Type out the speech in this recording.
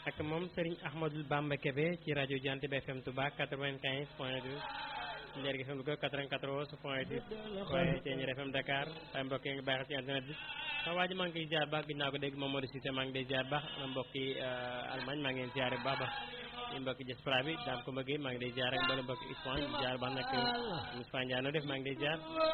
ak moom Serigne Ahmadou Bamba Kébé ci rajo Jant bi FM Touba 95.2 Lergui FM Louga 94.6 waaye Thiéniere FM Dakar ay mbokk yi ngi baaxal ci internet bi sama waa ji maa ngi koy ziar baax ginnaaw ko dégg Mamadou Cissé maa ngi lay ziar baax ana mbokk yi Allemagne maa ngi leen ziar bu baax baax yi mbokki diaspora bi daam ko mbëggee maa ngi lay ziar ak mboolem mbokki Espagne ziar baax nag Moussa Ndiaye noo def maa ngi lay ziar